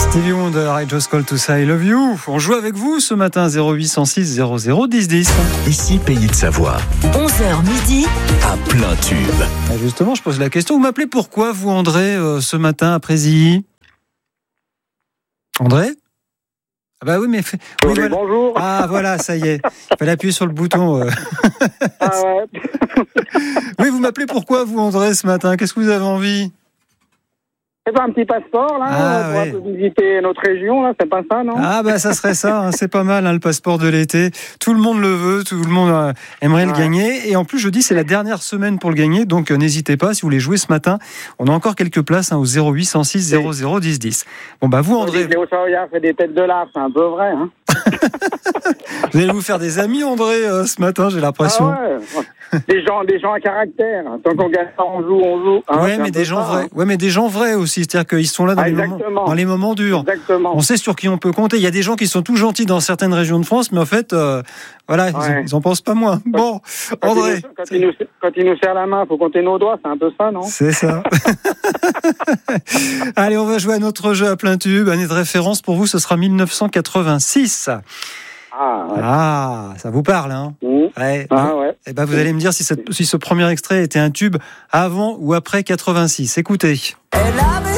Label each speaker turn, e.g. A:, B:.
A: Stevie Wonder, I Just Call to Say I Love You. On joue avec vous ce matin, 0806 00 10 10.
B: Ici, Pays de Savoie.
C: 11h midi.
B: À plein tube.
A: Et justement, je pose la question. Vous m'appelez pourquoi, vous, André, ce matin à Présilly? André? Ah bah oui, mais... Oui, voilà.
D: Bonjour.
A: Ah voilà, ça y est. Il fallait appuyer sur le bouton.
D: Ah ouais.
A: Oui, vous m'appelez pourquoi, vous, André, ce matin? Qu'est-ce que vous avez envie?
D: C'est pas un petit passeport, là,
A: Ah,
D: pour
A: ouais.
D: visiter notre région, là, c'est pas ça, non?
A: Ah bah ça serait ça, hein, c'est pas mal, hein, le passeport de l'été. Tout le monde le veut, tout le monde aimerait le gagner. Et en plus, je dis, c'est la dernière semaine pour le gagner, donc n'hésitez pas, si vous voulez jouer ce matin, on a encore quelques places, hein, au 0806 00 10 10. Bon bah vous, André,
D: Léo Savoyard fait des têtes de lard, c'est un peu vrai, hein?
A: vous allez vous faire des amis, André, ce matin, j'ai l'impression.
D: Ah ouais. Des gens à caractère. Tant qu'on gagne pas, on joue. Hein,
A: Ouais, mais des gens vrais. Ouais, mais des gens vrais aussi. C'est-à-dire qu'ils sont là dans les moments durs.
D: Exactement.
A: On sait sur qui on peut compter. Il y a des gens qui sont tout gentils dans certaines régions de France, mais en fait, voilà,
D: Ouais.
A: ils en pensent pas moins. Bon, André.
D: Quand il nous serre la main, faut compter nos doigts, c'est un peu ça, non?
A: C'est ça. Allez, on va jouer à notre jeu à plein tube. Année de référence pour vous, ce sera 1986.
D: Ah, ouais.
A: Ah, ça vous parle, hein? Ouais.
D: Ah, ouais.
A: Eh ben, vous allez me dire si ce premier extrait était un tube avant ou après 86. Écoutez.
C: Elle avait